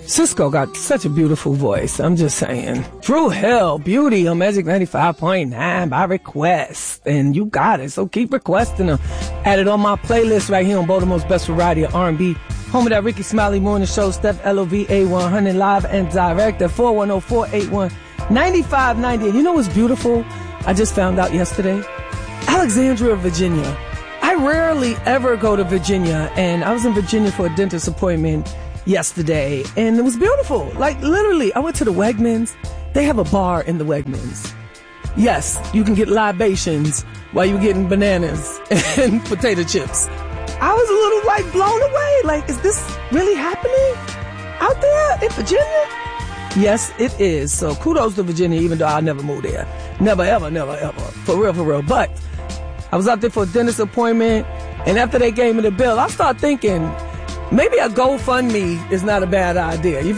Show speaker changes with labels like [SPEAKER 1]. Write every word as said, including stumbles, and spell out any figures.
[SPEAKER 1] Cisco got such a beautiful voice. I'm just saying. Drew Hill, Beauty on Magic ninety-five point nine by request. And you got it. So keep requesting them. Add it on my playlist right here on Baltimore's Best Variety of R and B. Home of that Ricky Smiley Morning Show. Steph L O V A one hundred live and direct at four one zero, four eight one, nine five nine zero. And you know what's beautiful? I just found out yesterday. Alexandria, Virginia. I rarely ever go to Virginia. And I was in Virginia for a dentist appointment yesterday, and it was beautiful. Like, literally, I went to the Wegmans. They have a bar in the Wegmans. Yes, you can get libations while you're getting bananas and potato chips. I was a little, like, blown away. Like, is this really happening out there in Virginia? Yes, it is. So kudos to Virginia, even though I'll never move there. Never, ever, never, ever. For real, for real. But I was out there for a dentist appointment, and after they gave me the bill, I started thinking, maybe a GoFundMe is not a bad idea. You